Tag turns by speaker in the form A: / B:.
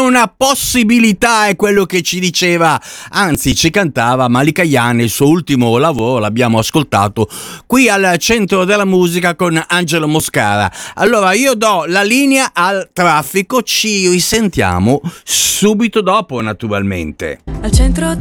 A: una possibilità, è quello che ci diceva, anzi ci cantava Malika Ayane, il suo ultimo lavoro, l'abbiamo ascoltato qui al Centro della Musica con Angelo Moscara. Allora io do la linea al traffico, ci risentiamo subito dopo naturalmente.
B: Al centro